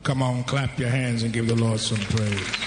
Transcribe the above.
Come on, clap your hands and give the Lord some praise.